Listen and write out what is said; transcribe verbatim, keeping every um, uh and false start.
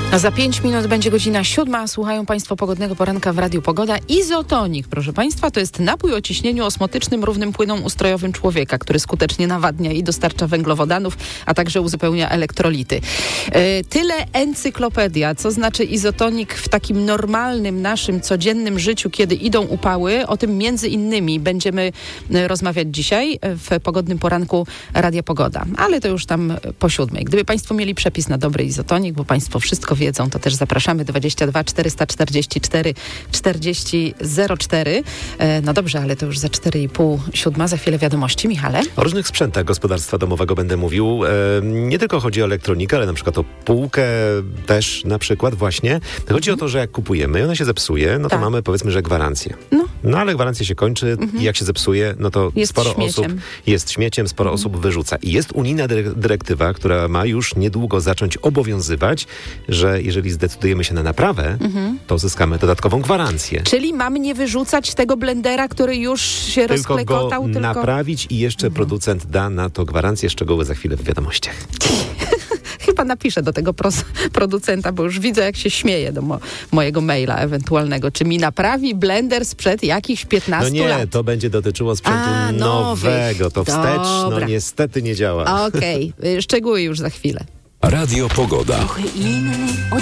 A za pięć minut będzie godzina siódma. Słuchają Państwo pogodnego poranka w Radiu Pogoda. Izotonik, proszę Państwa, to jest napój o ciśnieniu osmotycznym równym płynom ustrojowym człowieka, który skutecznie nawadnia i dostarcza węglowodanów, a także uzupełnia elektrolity. E, tyle encyklopedia, co znaczy izotonik w takim normalnym, naszym, codziennym życiu, kiedy idą upały. O tym między innymi będziemy rozmawiać dzisiaj w pogodnym poranku Radia Pogoda. Ale to już tam po siódmej. Gdyby Państwo mieli przepis na dobry izotonik, bo Państwo wszystko wiedzą, to też zapraszamy dwadzieścia dwa czterysta czterdzieści cztery czterdzieści zero cztery. E, no dobrze, ale to już za cztery i pół siódma. Za chwilę wiadomości. Michale? O różnych sprzętach gospodarstwa domowego będę mówił. E, nie tylko chodzi o elektronikę, ale na przykład o półkę też na przykład właśnie. Chodzi mhm. o to, że jak kupujemy i ona się zepsuje, no to tak. mamy powiedzmy, że gwarancję. No. no ale gwarancja się kończy mhm. i jak się zepsuje, no to jest sporo śmieciem. osób jest śmieciem, sporo mhm. osób wyrzuca. I jest unijna dyrektywa, która ma już niedługo zacząć obowiązywać, że jeżeli zdecydujemy się na naprawę, mhm. to uzyskamy dodatkową gwarancję. Czyli mamy nie wyrzucać tego blendera, który już się tylko rozklekotał, go tylko naprawić i jeszcze mhm. producent da na to gwarancję. Szczegóły za chwilę w wiadomościach. Chyba napiszę do tego pros- producenta, bo już widzę, jak się śmieje do mo- mojego maila ewentualnego. Czy mi naprawi blender sprzed jakichś piętnastu lat? No nie, lat? to będzie dotyczyło sprzętu A, nowego. To wstecz, no niestety nie działa. Okej, okay. Szczegóły już za chwilę. Radio Pogoda.